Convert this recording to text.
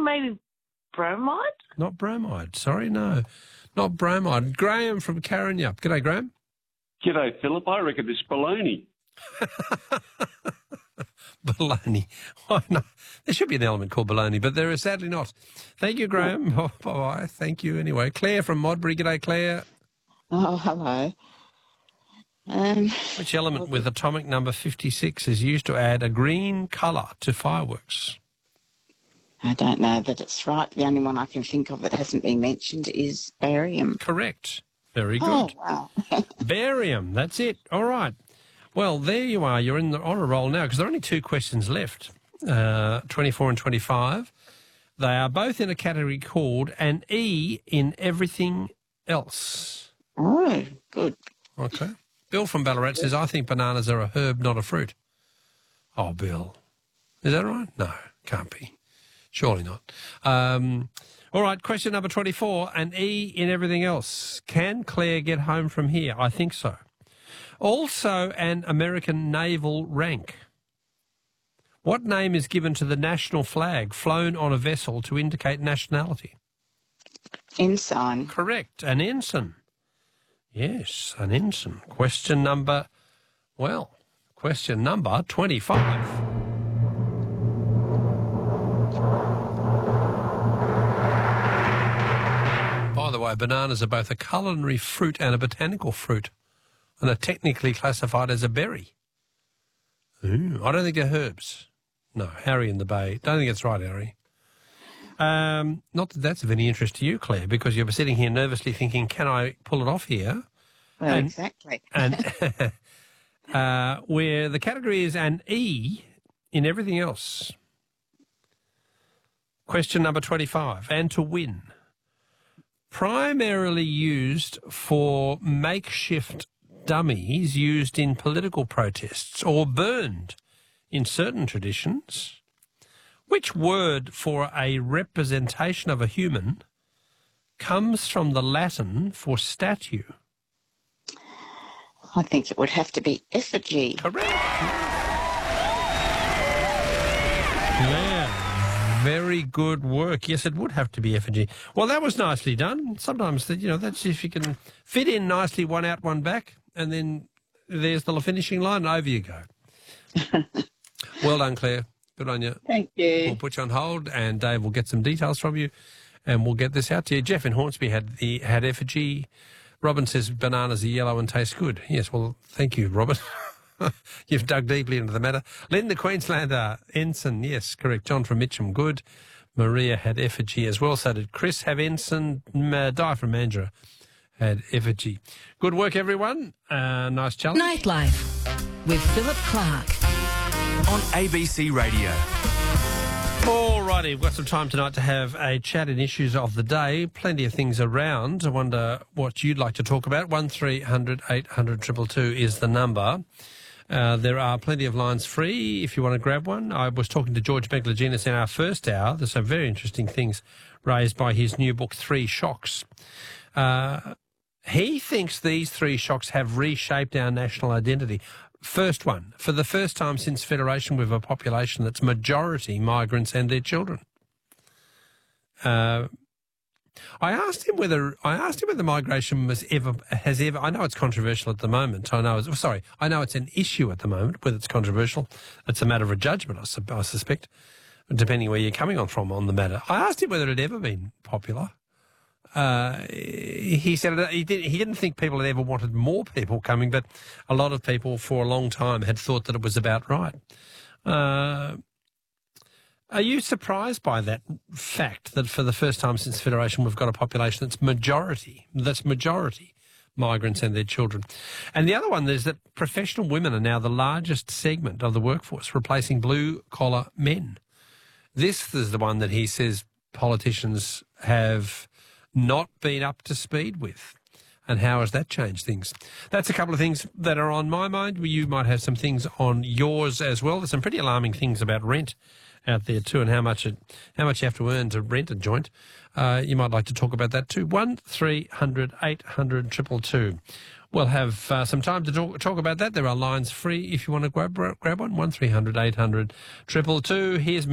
maybe bromide? Not bromide. Sorry, no. Not bromide. Graham from Karrinyup. G'day, Graham. G'day, Philip. I reckon it's baloney. Baloney. Why not? There should be an element called baloney, but there is sadly not. Thank you, Graham. Oh, bye-bye. Thank you anyway. Claire from Modbury. G'day, Claire. Oh, hello. Which element with atomic number 56 is used to add a green colour to fireworks? I don't know that it's right. The only one I can think of that hasn't been mentioned is barium. Correct. Very good. Oh, wow. Barium. That's it. All right. Well, there you are. You're on a roll now because there are only 2 questions left, 24 and 25. They are both in a category called an E in everything else. Oh, good. Okay. Bill from Ballarat says, I think bananas are a herb, not a fruit. Oh, Bill. Is that right? No, can't be. Surely not. All right, question number 24, an E in everything else. Can Claire get home from here? I think so. Also an American naval rank. What name is given to the national flag flown on a vessel to indicate nationality? Ensign. Correct, an ensign. Yes, an ensign. Question number 25. By the way, bananas are both a culinary fruit and a botanical fruit and are technically classified as a berry. Ooh, I don't think they're herbs. No, Harry in the Bay. Don't think that's right, Harry. Not that that's of any interest to you, Claire, because you were sitting here nervously thinking, can I pull it off here? Well, exactly. And where the category is an E in everything else. Question number 25, and to win. Primarily used for makeshift dummies used in political protests or burned in certain traditions. Which word for a representation of a human comes from the Latin for statue? I think it would have to be effigy. Correct. Yeah, very good work. Yes, it would have to be effigy. Well, that was nicely done. Sometimes, that's if you can fit in nicely, one out, one back, and then there's the finishing line, and over you go. Well done, Claire. Good on you. Thank you. We'll put you on hold, and Dave will get some details from you, and we'll get this out to you. Jeff in Hornsby had effigy. Robin says bananas are yellow and taste good. Yes, well, thank you, Robin. You've dug deeply into the matter. Lynn, the Queenslander, ensign, yes, correct. John from Mitcham, good. Maria had effigy as well. So did Chris have ensign. Di from Mandurah had effigy. Good work, everyone. Nice challenge. Nightlife with Philip Clark on ABC Radio. All righty, we've got some time tonight to have a chat in issues of the day. Plenty of things around. I wonder what you'd like to talk about. 1300 800 222 is the number. There are plenty of lines free if you want to grab one. I was talking to George Megalogenis in our first hour. There's some very interesting things raised by his new book, 3 Shocks. He thinks these 3 shocks have reshaped our national identity. First one, for the first time since Federation, we have a population that's majority migrants and their children. I asked him whether migration has ever. I know it's controversial at the moment. I know it's an issue at the moment. Whether it's controversial, it's a matter of a judgment, I suspect, depending where you're coming from on the matter. I asked him whether it had ever been popular. He said he didn't think people had ever wanted more people coming, but a lot of people for a long time had thought that it was about right. Are you surprised by that fact that for the first time since Federation we've got a population that's majority migrants and their children? And the other one is that professional women are now the largest segment of the workforce, replacing blue-collar men. This is the one that he says politicians have not been up to speed with. And how has that changed things? That's a couple of things that are on my mind. You might have some things on yours as well. There's some pretty alarming things about rent out there too, and how much you have to earn to rent a joint. You might like to talk about that too. 1300 800 222. We'll have some time to talk about that. There are lines free if you want to grab one. 1300 800 222. Here's